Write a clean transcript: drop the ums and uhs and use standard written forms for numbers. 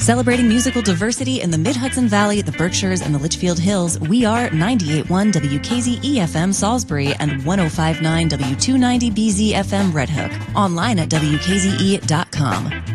Celebrating musical diversity in the Mid-Hudson Valley, the Berkshires, and the Litchfield Hills, we are 98.1 WKZE-FM Salisbury and 105.9 W290BZ-FM Red Hook. Online at WKZE.com.